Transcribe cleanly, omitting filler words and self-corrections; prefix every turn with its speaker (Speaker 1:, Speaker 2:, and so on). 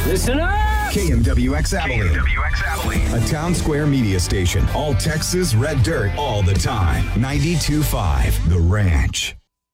Speaker 1: Listen up!
Speaker 2: KMWX Abilene.
Speaker 3: KMWX Abilene.
Speaker 2: A town square media station. All Texas red dirt all the time. 92.5 The Ranch.